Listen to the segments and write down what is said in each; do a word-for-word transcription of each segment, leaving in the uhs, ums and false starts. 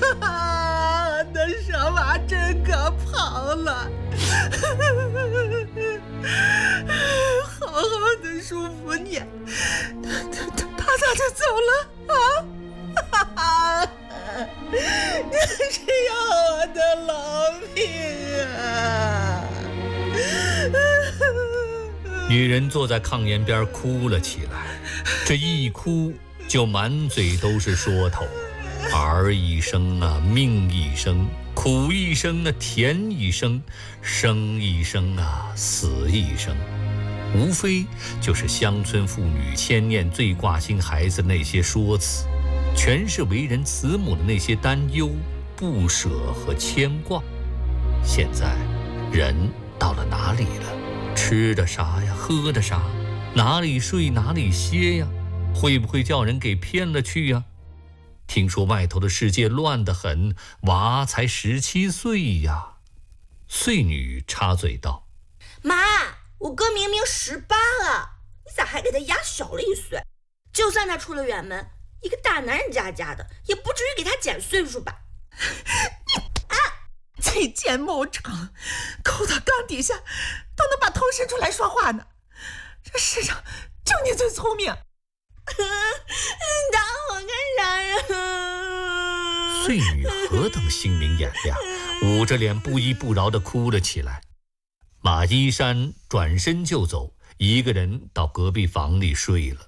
那蛇娃真可跑了，好好的舒服你，他他他他咋就走了啊？谁要我的老命啊？ 女人坐在炕沿边哭了起来，这一哭就满嘴都是说头，儿一生啊，命一生，苦一生啊，甜一生，生一生啊，死一生，无非就是乡村妇女牵念最挂心孩子那些说辞，全是为人慈母的那些担忧、不舍和牵挂。现在人到了哪里了？吃的啥呀，喝的啥，哪里睡哪里歇呀，会不会叫人给骗了去呀？听说外头的世界乱得很，娃才十七岁呀。穗女插嘴道： 妈，我哥明明十八了，你咋还给他压小了一岁？就算他出了远门，一个大男人家家的，也不至于给他减岁数吧？ 啊！贼奸谋逞，扣到缸底下都能把头伸出来说话呢。这世上就你最聪明。 打我干啥呀？ 穗女何等心明眼亮，捂着脸不依不饶地哭了起来。马一山转身就走，一个人到隔壁房里睡了。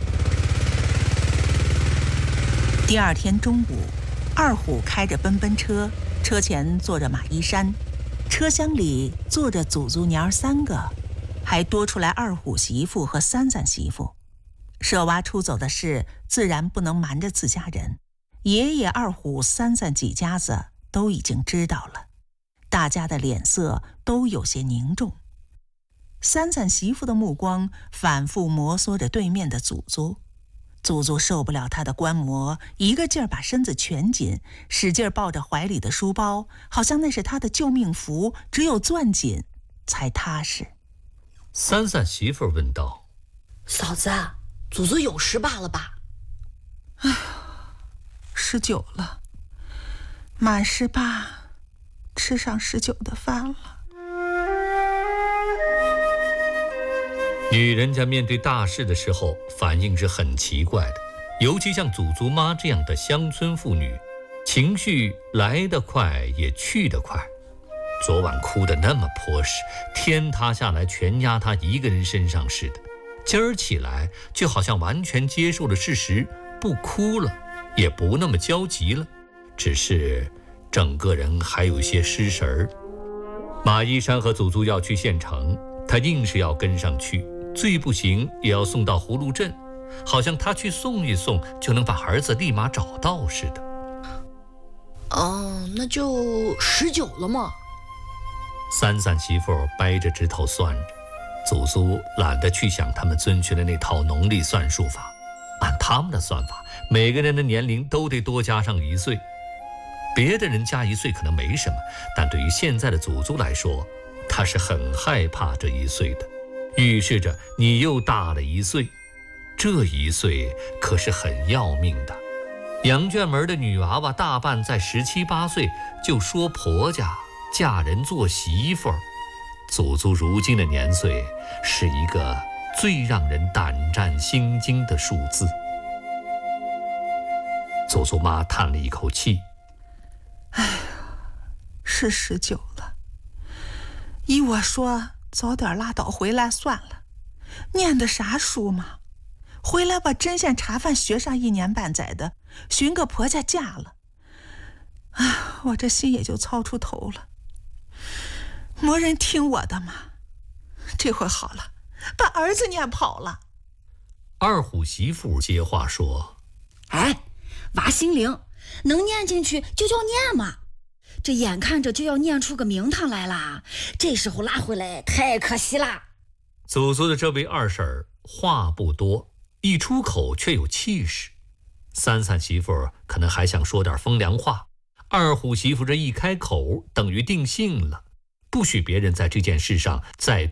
第二天中午，二虎开着奔奔车，车前坐着马一山，车厢里坐着祖祖娘儿三个，还多出来二虎媳妇和三三媳妇。舍娃出走的事自然不能瞒着自家人，爷爷、二虎、三三几家子都已经知道了，大家的脸色都有些凝重。三三媳妇的目光反复摩挲着对面的祖祖，祖祖受不了他的观摩，一个劲儿把身子蜷紧，使劲抱着怀里的书包，好像那是他的救命符，只有攥紧才踏实。 三三媳妇问道： 嫂子，祖祖有十八了吧？ 哎呀，十九了，满十八，吃上十九的饭了。 女人家面对大事的时候反应是很奇怪的，尤其像祖祖妈这样的乡村妇女，情绪来得快也去得快。昨晚哭得那么泼实，天塌下来全压她一个人身上似的，今儿起来就好像完全接受了事实，不哭了，也不那么焦急了，只是整个人还有些失神儿。马一山和祖祖要去县城，他硬是要跟上去，最不行也要送到葫芦镇，好像他去送一送就能把儿子立马找到似的。 哦，那就十九了嘛。 三三媳妇掰着指头算着，祖祖懒得去想他们遵循的那套农历算术法，按他们的算法，每个人的年龄都得多加上一岁。别的人加一岁可能没什么，但对于现在的祖祖来说，他是很害怕这一岁的，预示着你又大了一岁，这一岁可是很要命的。杨眷门的女娃娃大半在十七八岁就说婆家嫁人做媳妇儿，祖祖如今的年岁是一个最让人胆战心惊的数字。祖祖妈叹了一口气： 哎呀，是十九了。依我说，早点拉倒回来算了，念的啥书嘛？回来把针线茶饭学上一年半载的，寻个婆家嫁了。啊，我这心也就操出头了。没人听我的嘛，这回好了，把儿子念跑了。 二虎媳妇接话说： 哎，娃心灵，能念进去就叫念嘛。这眼看着就要念出个名堂来啦，这时候拉回来太可惜啦。 祖祖的这位二婶儿话不多，一出口却有气势。三三媳妇可能还想说点风凉话，二虎媳妇这一开口等于定性了，不许别人在这件事上再